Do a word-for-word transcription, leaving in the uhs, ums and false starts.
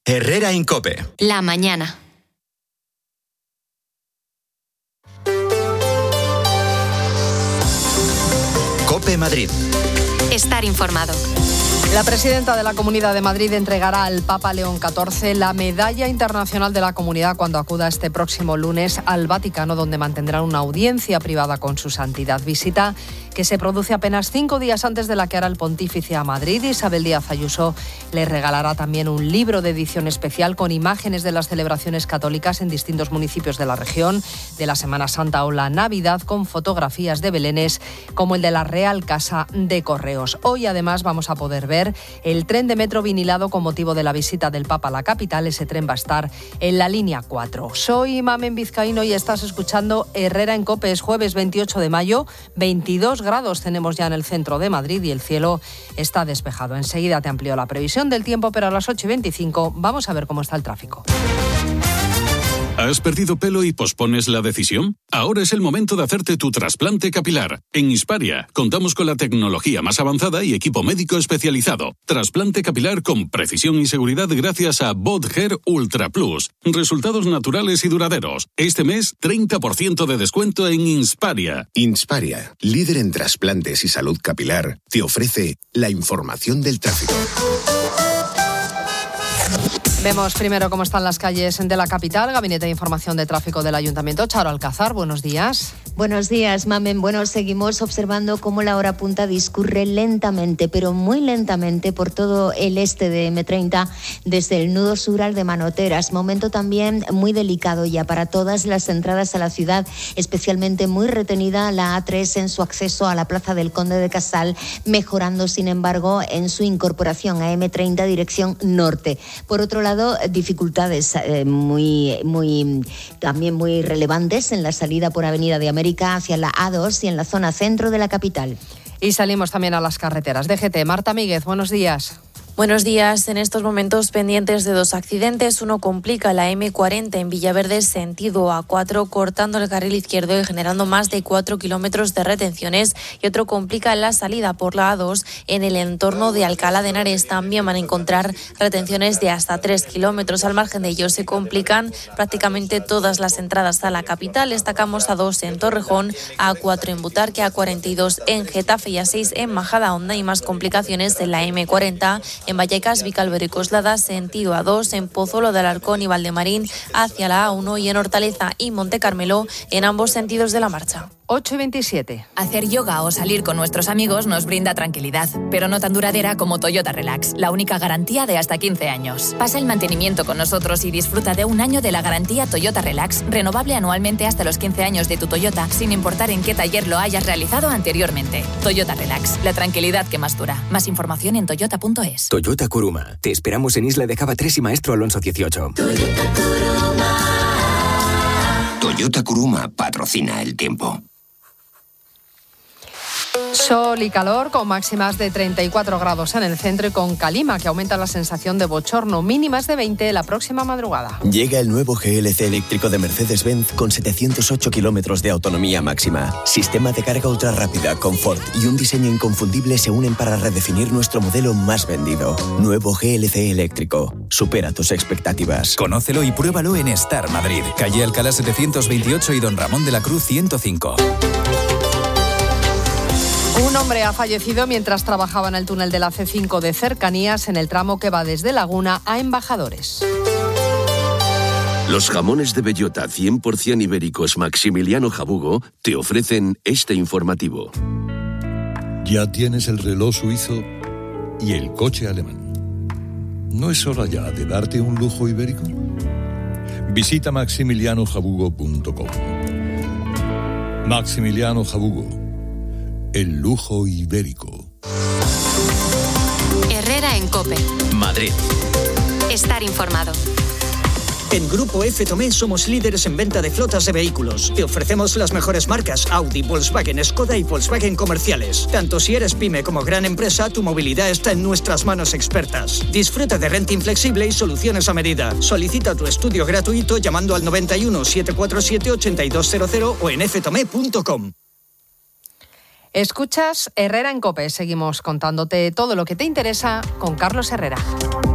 Herrera en COPE. La mañana. COPE Madrid. Estar informado. La presidenta de la Comunidad de Madrid entregará al Papa León catorce la Medalla Internacional de la Comunidad cuando acuda este próximo lunes al Vaticano, donde mantendrá una audiencia privada con su santidad. Visita que se produce apenas cinco días antes de la que hará el pontífice a Madrid. Isabel Díaz Ayuso le regalará también un libro de edición especial con imágenes de las celebraciones católicas en distintos municipios de la región, de la Semana Santa o la Navidad, con fotografías de belenes como el de la Real Casa de Correos. Hoy además vamos a poder ver el tren de metro vinilado con motivo de la visita del Papa a la capital. Ese tren va a estar en la línea cuatro. Soy Mamen Vizcaíno y estás escuchando Herrera en COPE. Es jueves veintiocho de mayo, veintidós grados tenemos ya en el centro de Madrid y el cielo está despejado. Enseguida te amplío la previsión del tiempo, pero a las ocho y veinticinco vamos a ver cómo está el tráfico. ¿Has perdido pelo y pospones la decisión? Ahora es el momento de hacerte tu trasplante capilar. En Insparia contamos con la tecnología más avanzada y equipo médico especializado. Trasplante capilar con precisión y seguridad gracias a BotHair Ultra Plus. Resultados naturales y duraderos. Este mes, treinta por ciento de descuento en Insparia. Insparia, líder en trasplantes y salud capilar, te ofrece la información del tráfico. Vemos primero cómo están las calles de la capital. Gabinete de Información de Tráfico del Ayuntamiento. Charo Alcázar, buenos días. Buenos días, Mamen. Bueno, seguimos observando cómo la hora punta discurre lentamente, pero muy lentamente por todo el este de eme treinta, desde el nudo sur al de Manoteras. Momento también muy delicado ya para todas las entradas a la ciudad, especialmente muy retenida la A tres en su acceso a la Plaza del Conde de Casal, mejorando, sin embargo, en su incorporación a eme treinta dirección norte. Por otro lado, dificultades eh, muy, muy, también muy relevantes en la salida por Avenida de América hacia la A dos y en la zona centro de la capital. Y salimos también a las carreteras. D G T, Marta Míguez, buenos días. Buenos días. En estos momentos pendientes de dos accidentes. Uno complica la eme cuarenta en Villaverde, sentido A cuatro, cortando el carril izquierdo y generando más de cuatro kilómetros de retenciones. Y otro complica la salida por la A dos en el entorno de Alcalá de Henares. También van a encontrar retenciones de hasta tres kilómetros. Al margen de ello se complican prácticamente todas las entradas a la capital. Destacamos A dos en Torrejón, A cuatro en Butarque, A cuarenta y dos en Getafe y A seis en Majadahonda. Y más complicaciones en la eme cuarenta en Vallecas, Vicálvaro y Coslada, sentido A dos, en Pozuelo de Alarcón y Valdemarín hacia la A uno y en Hortaleza y Monte Carmelo en ambos sentidos de la marcha. ocho y veintisiete. Hacer yoga o salir con nuestros amigos nos brinda tranquilidad, pero no tan duradera como Toyota Relax, la única garantía de hasta quince años. Pasa el mantenimiento con nosotros y disfruta de un año de la garantía Toyota Relax, renovable anualmente hasta los quince años de tu Toyota, sin importar en qué taller lo hayas realizado anteriormente. Toyota Relax, la tranquilidad que más dura. Más información en toyota punto es. Toyota Kuruma. Te esperamos en Isla de Java tres y Maestro Alonso dieciocho. Toyota Kuruma. Toyota Kuruma patrocina el tiempo. Sol y calor con máximas de treinta y cuatro grados en el centro y con calima que aumenta la sensación de bochorno, mínimas de veinte la próxima madrugada. Llega el nuevo G L C eléctrico de Mercedes-Benz con setecientos ocho kilómetros de autonomía máxima. Sistema de carga ultra rápida, confort y un diseño inconfundible se unen para redefinir nuestro modelo más vendido. Nuevo G L C eléctrico. Supera tus expectativas. Conócelo y pruébalo en Star Madrid, calle Alcalá setecientos veintiocho y Don Ramón de la Cruz ciento cinco. Un hombre ha fallecido mientras trabajaba en el túnel de la ce cinco de Cercanías en el tramo que va desde Laguna a Embajadores. Los jamones de bellota cien por ciento ibéricos Maximiliano Jabugo te ofrecen este informativo. Ya tienes el reloj suizo y el coche alemán. ¿No es hora ya de darte un lujo ibérico? Visita maximiliano jabugo punto com. Maximiliano Jabugo, el lujo ibérico. Herrera en COPE. Madrid. Estar informado. En Grupo F. Tomé somos líderes en venta de flotas de vehículos. Te ofrecemos las mejores marcas Audi, Volkswagen, Skoda y Volkswagen comerciales. Tanto si eres pyme como gran empresa, tu movilidad está en nuestras manos expertas. Disfruta de renting flexible y soluciones a medida. Solicita tu estudio gratuito llamando al noventa y uno, setecientos cuarenta y siete, ochenta y dos cero cero o en f tomé punto com. Escuchas Herrera en COPE. Seguimos contándote todo lo que te interesa con Carlos Herrera.